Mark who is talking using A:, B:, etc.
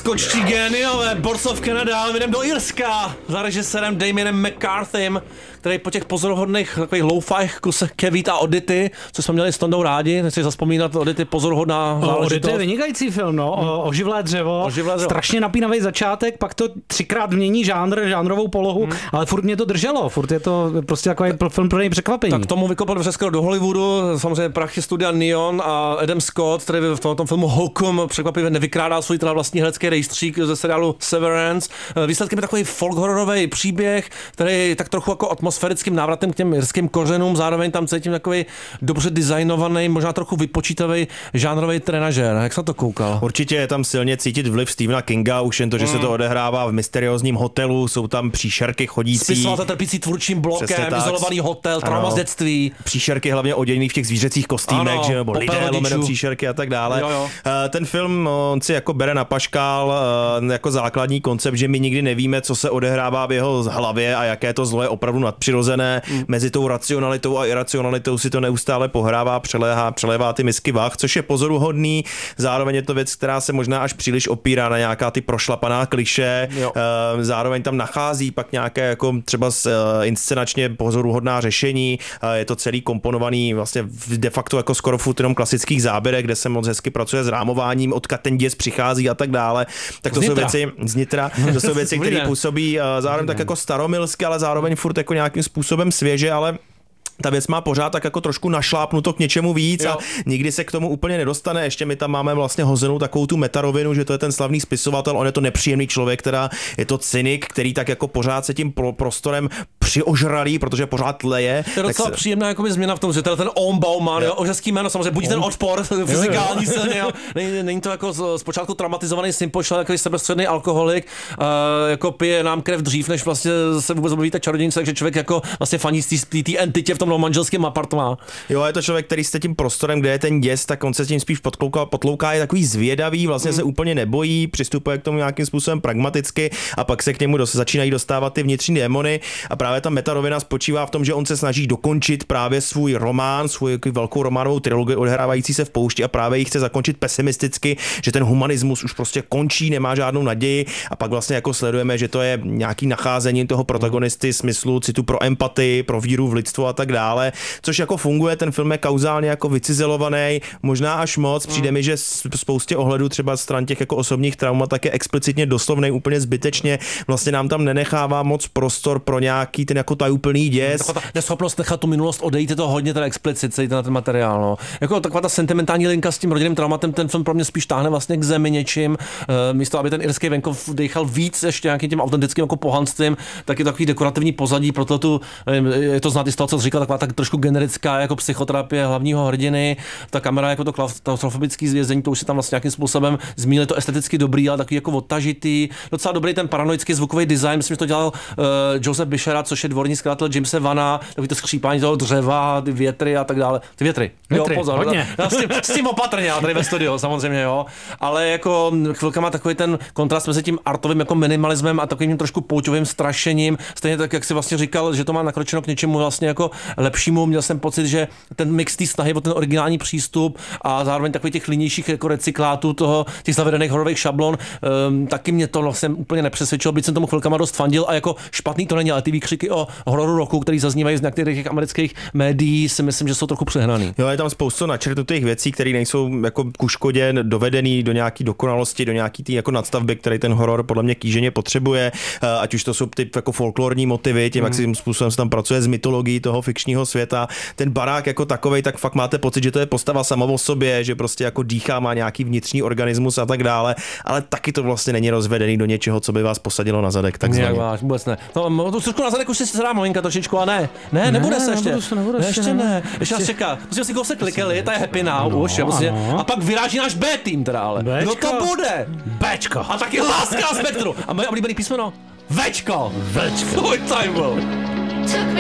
A: Skotští géniové, Boards of Canada, ale jdem do Irska za režisérem Damienem McCarthym, který po těch pozoruhodných takových lo-fi kusech Kevít a Oddity, co jsme měli s Tondou rádi, nechci zaspomínat, Oddity pozoruhodná záležitost.
B: Oddity je vynikající film, no, oživlé dřevo, strašně napínavý začátek, pak to 3krát mění žánrovou polohu, ale furt mě to drželo, furt je to prostě takový film pro něj překvapení.
A: Tak tomu vykopal všechno do Hollywoodu, samozřejmě prachy studia Neon a Adam Scott, který v tom filmu Holcomb překvapivě nevykrádá svůj teda vlastní herecký rejstřík ze seriálu Severance. Výsledkem je takový folk hororový příběh, který tak trochu jako atmosférickým návratem k těm irským kořenům, zároveň tam cítím takový dobře designovaný, možná trochu vypočítavý žánrový trenažér. Jak se to koukal?
C: Určitě je tam silně cítit vliv Stephena Kinga, už jen to, že se to odehrává v mysteriózním hotelu, jsou tam příšerky chodící.
A: Spisovatel trpící tvůrčím blokem, izolovaný hotel, trauma z dětství.
C: Příšerky hlavně oděněný v těch zvířecích kostýmech, že, nebo lidé lomeno příšerky a tak dále.
A: Jo.
C: Ten film on si jako bere na paškál jako základní koncept, že my nikdy nevíme, co se odehrává v jeho hlavě a jaké to zlo je opravdu nadpřirozené. Mezi tou racionalitou a iracionalitou si to neustále pohrává, přelévá ty misky vah, což je pozoruhodný. Zároveň je to věc, která se možná až příliš opírá na nějaká ty prošlapaná klišé. Zároveň tam nachází pak nějaké jako třeba inscenačně pozoruhodná řešení. Je to celý komponovaný vlastně de facto jako skoro furt jenom klasických záběrech, kde se moc hezky pracuje s rámováním, odkud ten děs přichází a tak dále. Tak to jsou věci z nitra, to jsou věci, které působí zároveň tak jako staromilsky, ale zároveň furt jako nějakým způsobem svěže, ale ta věc má pořád tak jako trošku našlápnuto k něčemu víc a nikdy se k tomu úplně nedostane. Ještě my tam máme vlastně hozenou takovou tu metarovinu, že to je ten slavný spisovatel, on je to nepříjemný člověk, teda je to cynik, který tak jako pořád se tím prostorem přiožralý, protože pořád leje.
A: To je docela příjemná jakoby změna v tom, že ten Bauman, ožeský jméno, samozřejmě budí ten odpor fyzikální silný, není to jako zpočátku traumatizovaný sympol, takový sebestředný alkoholik, jako pije nám krev dřív, než vlastně se vůbec objeví ta čarodějnice, takže člověk jako vlastně faní z té entitě v tom manželském apartmá.
C: Jo, je to člověk, který jste tím prostorem, kde je ten děs, tak on se tím spíš potlouká, je takový zvědavý, vlastně se úplně nebojí, přistupuje k tomu nějakým způsobem pragmaticky a pak se k němu začínají dostávat ty vnitřní démony a právě ta metarovina spočívá v tom, že on se snaží dokončit právě svůj román, svou velkou románovou trilogii odehrávající se v poušti a právě ji chce zakončit pesimisticky, že ten humanismus už prostě končí, nemá žádnou naději a pak vlastně jako sledujeme, že to je nějaký nacházení toho protagonisty smyslu, citu pro empatii, pro víru v lidstvo a tak dále, což jako funguje, ten film je kauzálně jako vycizelovaný, možná až moc, přijde mi, že spoustě ohledů třeba stran těch jako osobních traumat tak je explicitně doslovnej, úplně zbytečně, vlastně nám tam nenechává moc prostor pro nějaký ten jako tajuplný děs.
A: Taková ta neschopnost nechat tu minulost odejít, je to hodně teda explicit, celý ten materiál, no. Jako taková ta sentimentální linka s tím rodinným traumatem, ten film pro mě spíš táhne vlastně k zemi něčím, místo aby ten irský venkov dýchal víc ještě nějakým tím autentickým jako pohanstvím, tak je takový dekorativní pozadí, proto tu je to znát i z toho, co jsi říkal, taková tak trošku generická jako psychoterapie hlavního hrdiny, ta kamera jako to klaustrofobický zvězení, to už si tam vlastně nějakým způsobem zmínili, to esteticky dobrý, ale takový jako odtažitý, docela dobrý ten paranoický zvukový design, myslím, že to dělal Joseph Bichera, což je dvorní skladatel Jamese Vana, takový to skřípání toho dřeva, ty větry a tak dále. Ty větry. Jo, pozor.
B: Hodně.
A: S tím opatrně, já tady ve studiu, samozřejmě, jo. Ale jako chvilka má takový ten kontrast mezi tím artovým jako minimalismem a takovým trošku pouťovým strašením. Stejně tak, jak si vlastně říkal, že to má nakročeno k něčemu vlastně jako lepšímu. Měl jsem pocit, že ten mix té snahy o ten originální přístup a zároveň takových těch linějších jako recyklátů těch zavedených hororových šablon, taky mě to vlastně úplně nepřesvědčilo, byť jsem tomu chvilkama dost fandil a jako špatný to není, ale ty výkřiky o hororu roku, který zaznívají z některých amerických médií, si myslím, že jsou trochu přehnaný.
C: Jo, je tam spoustu načrtnutých věcí, které nejsou jako ku škodě dovedený do nějaký dokonalosti, do nějaký tý jako nadstavby, který ten horor podle mě kýženě potřebuje, ať už to jsou ty jako folklorní motivy, tím jakým způsobem se tam pracuje s mytologií toho fikčního světa. Ten barák jako takovej, tak fakt máte pocit, že to je postava sama o sobě, že prostě jako dýchá, má nějaký vnitřní organismus a tak dále, ale taky to vlastně není rozvedený do něčeho, co by vás posadilo na zadek, takzvaně.
A: Ne, vůbec ne. No, to trošku na zadek už si sedá malinka trošičku, a ne, nebude se ještě. Ještě ne. Ještě nás čeká. Musíme si kousek klikeli, ta je happy now už, a pak vyráží náš B tým teda, ale. Kdo to bude?
B: Bčko.
A: A taky Láska a Spektru. A moje oblíbený písmeno? Včko.
B: Včko.
A: Tvůj time byl.